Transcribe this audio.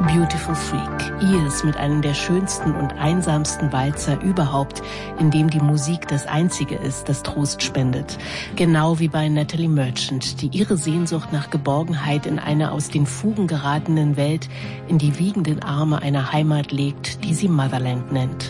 Beautiful Freak. Years mit einem der schönsten und einsamsten Walzer überhaupt, in dem die Musik das Einzige ist, das Trost spendet. Genau wie bei Natalie Merchant, die ihre Sehnsucht nach Geborgenheit in eine aus den Fugen geratenen Welt in die wiegenden Arme einer Heimat legt, die sie Motherland nennt.